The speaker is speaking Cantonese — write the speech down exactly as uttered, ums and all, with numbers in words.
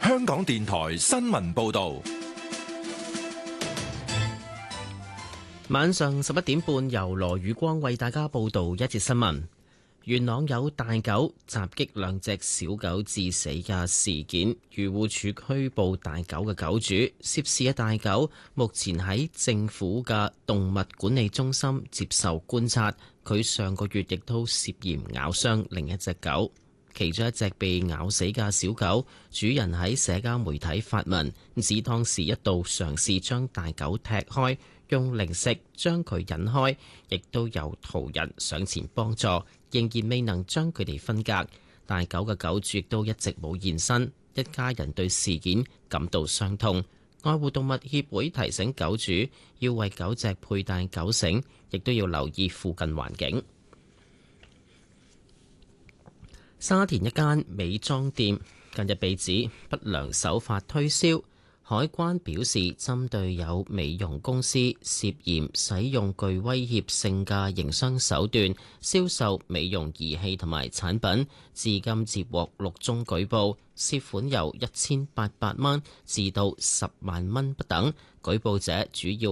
香港電台新聞報道。 晚上十一點半，由羅宇光為大家報道一節新聞。元朗有大狗襲擊兩隻小狗致死嘅事件，漁護署拘捕大狗嘅狗主，涉事嘅大狗目前喺政府嘅動物管理中心接受觀察。佢上個月亦都涉嫌咬傷另一隻狗。其中一隻被咬死嘅小狗，主人喺社交媒體發文，指當時一度嘗試將大狗踢開，用零食將佢引開，亦都有途人上前幫助，仍然未能將佢哋分隔。大狗嘅狗主亦都一直冇現身，一家人對事件感到傷痛。愛護動物協會提醒狗主要為狗隻佩戴狗繩，亦都要留意附近環境。沙田一間美妝店近日被指不良手法推銷，海關表示針對有美容公司涉嫌使用具威脅性嘅營商手段銷售美容儀器同埋產品，至今接獲六宗舉報，涉款由一千八百蚊至到十萬蚊不等。舉報者主要